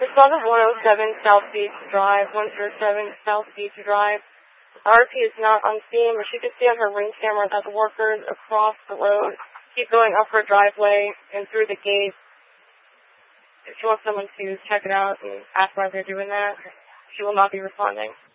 Respondent 107 South Beach Drive, 107 South Beach Drive. RP is not on scene, but she could see on her ring camera that the workers across the road keep going up her driveway and through the gate. If she wants someone to check it out and ask why they're doing that, she will not be responding.